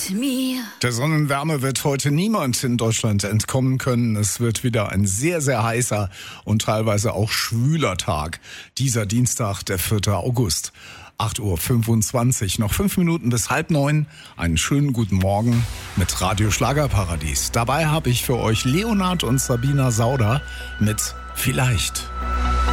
mit mir. Der Sonnenwärme wird heute niemand in Deutschland entkommen können. Es wird wieder ein sehr, sehr heißer und teilweise auch schwüler Tag. Dieser Dienstag, der 4. August. 8.25 Uhr, noch 5 Minuten bis 8:30. Einen schönen guten Morgen mit Radio Schlagerparadies. Dabei habe ich für euch Leonard und Sabina Sauder mit Vielleicht.